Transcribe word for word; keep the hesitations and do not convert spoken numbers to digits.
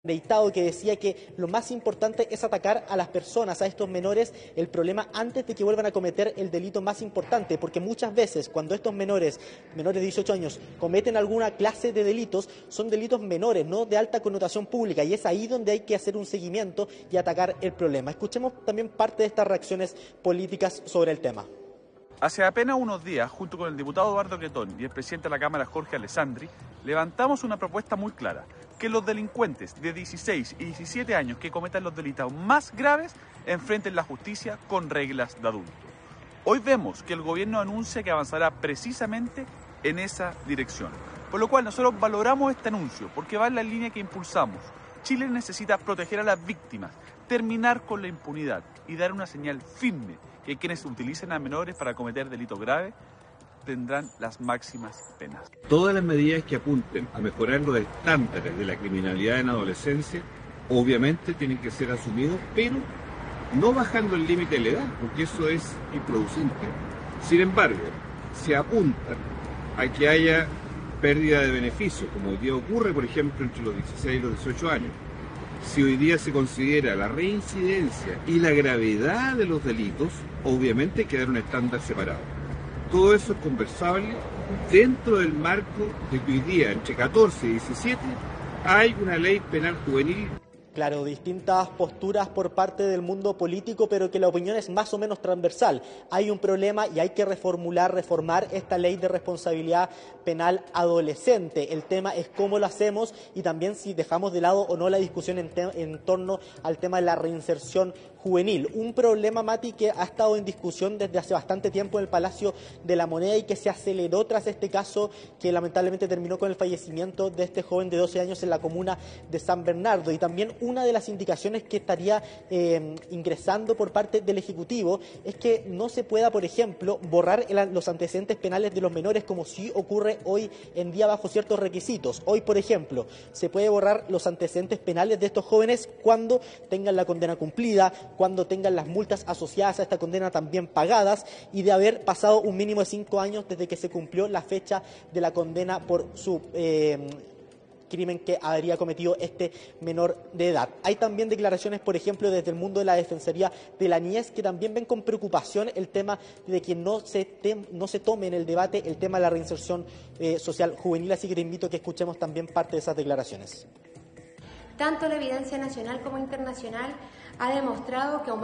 Deitado, que decía que lo más importante es atacar a las personas, a estos menores, el problema antes de que vuelvan a cometer el delito más importante, porque muchas veces cuando estos menores, menores de dieciocho años, cometen alguna clase de delitos, son delitos menores, no de alta connotación pública, y es ahí donde hay que hacer un seguimiento y atacar el problema. Escuchemos también parte de estas reacciones políticas sobre el tema. Hace apenas unos días, junto con el diputado Eduardo Cretón y el presidente de la Cámara, Jorge Alessandri, levantamos una propuesta muy clara: que los delincuentes de dieciséis y diecisiete años que cometan los delitos más graves enfrenten la justicia con reglas de adulto. Hoy vemos que el gobierno anuncia que avanzará precisamente en esa dirección, por lo cual nosotros valoramos este anuncio porque va en la línea que impulsamos. Chile necesita proteger a las víctimas, terminar con la impunidad y dar una señal firme que quienes utilicen a menores para cometer delitos graves tendrán las máximas penas. Todas las medidas que apunten a mejorar los estándares de la criminalidad en adolescencia obviamente tienen que ser asumidos, pero no bajando el límite legal, porque eso es improducente. Sin embargo, se apuntan a que haya pérdida de beneficios, como hoy día ocurre, por ejemplo, entre los dieciséis y los dieciocho años. Si hoy día se considera la reincidencia y la gravedad de los delitos, obviamente hay que dar un estándar separado. Todo eso es conversable dentro del marco de que hoy día, entre catorce y diecisiete, hay una ley penal juvenil. Claro, distintas posturas por parte del mundo político, pero que la opinión es más o menos transversal. Hay un problema y hay que reformular, reformar esta ley de responsabilidad penal adolescente. El tema es cómo lo hacemos y también si dejamos de lado o no la discusión en, en torno al tema de la reinserción juvenil. Un problema, Mati, que ha estado en discusión desde hace bastante tiempo en el Palacio de la Moneda y que se aceleró tras este caso que lamentablemente terminó con el fallecimiento de este joven de doce años en la comuna de San Bernardo. Y también una de las indicaciones que estaría eh, ingresando por parte del Ejecutivo es que no se pueda, por ejemplo, borrar el, los antecedentes penales de los menores como sí ocurre hoy en día bajo ciertos requisitos. Hoy, por ejemplo, se puede borrar los antecedentes penales de estos jóvenes cuando tengan la condena cumplida, cuando tengan las multas asociadas a esta condena también pagadas y de haber pasado un mínimo de cinco años desde que se cumplió la fecha de la condena por su eh, crimen que habría cometido este menor de edad. Hay también declaraciones, por ejemplo, desde el mundo de la Defensoría de la Niñez, que también ven con preocupación el tema de que no se, tem, no se tome en el debate el tema de la reinserción eh, social juvenil, así que te invito a que escuchemos también parte de esas declaraciones. Tanto la evidencia nacional como internacional ha demostrado que